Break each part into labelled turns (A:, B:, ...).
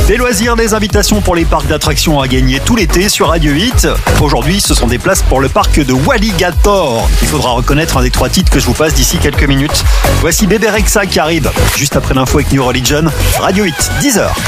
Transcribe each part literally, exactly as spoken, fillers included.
A: Des loisirs, des invitations pour les parcs d'attractions à gagner tout l'été sur Radio huit. Aujourd'hui, ce sont des places pour le parc de Walligator. Il faudra reconnaître un des trois titres que je vous passe d'ici quelques minutes. Voici Bébé Rexha qui arrive juste après l'info avec New Religion. Radio huit, dix heures.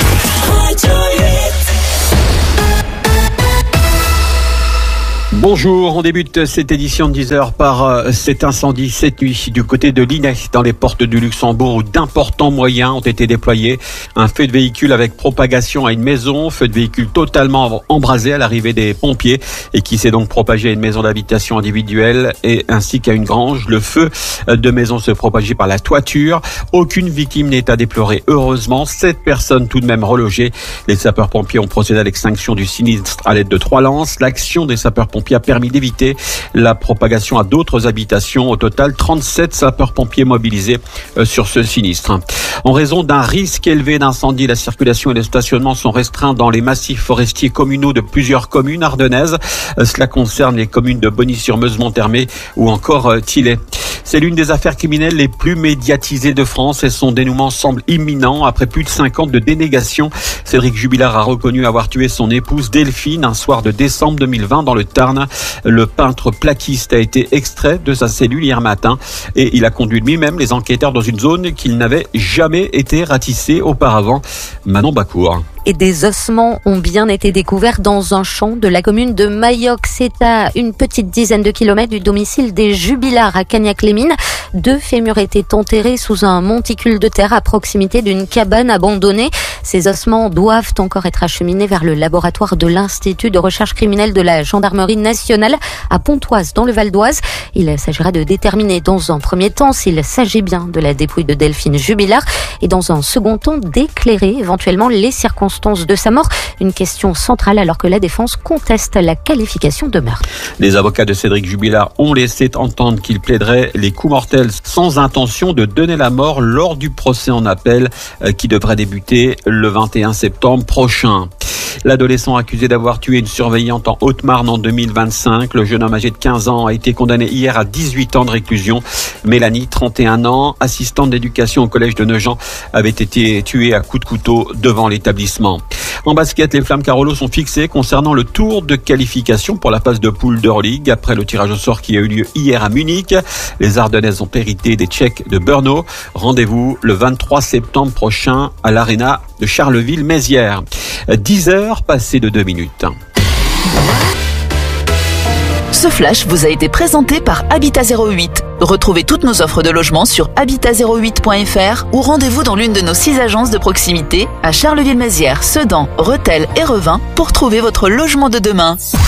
B: Bonjour, on débute cette édition de dix heures par euh, cet incendie cette nuit du côté de Linay, dans les portes du Luxembourg, où d'importants moyens ont été déployés. Un feu de véhicule avec propagation à une maison, feu de véhicule totalement embrasé à l'arrivée des pompiers et qui s'est donc propagé à une maison d'habitation individuelle et ainsi qu'à une grange. Le feu de maison se propageait par la toiture. Aucune victime n'est à déplorer, heureusement. Sept personnes tout de même relogées. Les sapeurs-pompiers ont procédé à l'extinction du sinistre à l'aide de trois lances. L'action des sapeurs-pompiers a permis d'éviter la propagation à d'autres habitations. Au total, trente-sept sapeurs-pompiers mobilisés sur ce sinistre. En raison d'un risque élevé d'incendie, la circulation et le stationnement sont restreints dans les massifs forestiers communaux de plusieurs communes ardennaises. Cela concerne les communes de Bonny-sur-Meuse, Monthermé ou encore Tilley. C'est l'une des affaires criminelles les plus médiatisées de France et son dénouement semble imminent. Après plus de cinq ans de dénégation, Cédric Jubilard a reconnu avoir tué son épouse Delphine un soir de décembre deux mille vingt dans le Tarn. Le peintre plaquiste a été extrait de sa cellule hier matin et il a conduit lui-même les enquêteurs dans une zone qu'il n'avait jamais été ratissée auparavant. Manon Bacour.
C: Et des ossements ont bien été découverts dans un champ de la commune de Mayoc. C'est à une petite dizaine de kilomètres du domicile des Jubilards à Cagnac-les-Mines. Deux fémurs étaient enterrés sous un monticule de terre à proximité d'une cabane abandonnée. Ces ossements doivent encore être acheminés vers le laboratoire de l'Institut de recherche criminelle de la Gendarmerie nationale à Pontoise, dans le Val d'Oise. Il s'agira de déterminer dans un premier temps s'il s'agit bien de la dépouille de Delphine Jubilard et dans un second temps d'éclairer éventuellement les circonstances de sa mort, une question centrale alors que la défense conteste la qualification de meurtre.
B: Les avocats de Cédric Jubilard ont laissé entendre qu'il plaiderait les coups mortels sans intention de donner la mort lors du procès en appel qui devrait débuter le vingt et un septembre prochain. L'adolescent accusé d'avoir tué une surveillante en Haute-Marne en deux mille vingt-cinq, le jeune homme âgé de quinze ans a été condamné hier à dix-huit ans de réclusion. Mélanie, trente et un ans, assistante d'éducation au collège de Nogent, avait été tuée à coups de couteau devant l'établissement. En basket, les Flammes Carolo sont fixées concernant le tour de qualification pour la phase de poule d'Euroleague après le tirage au sort qui a eu lieu hier à Munich. Les Ardennaises ont hérité des Tchèques de Brno. Rendez-vous le vingt-trois septembre prochain à l'Arena de Charleville-Mézières. dix heures passées de deux minutes.
D: Ce flash vous a été présenté par Habitat zéro huit. Retrouvez toutes nos offres de logement sur habitat zéro huit point f r ou rendez-vous dans l'une de nos six agences de proximité à Charleville-Mézières, Sedan, Rethel et Revin pour trouver votre logement de demain.